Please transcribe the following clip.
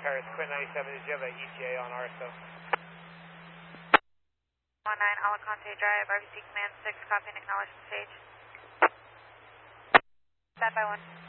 Paris, Quint 97, did you have an ETA on RSO? 19 Alicante Drive, RBC Command 6, copy and acknowledge the stage. Stand by 1.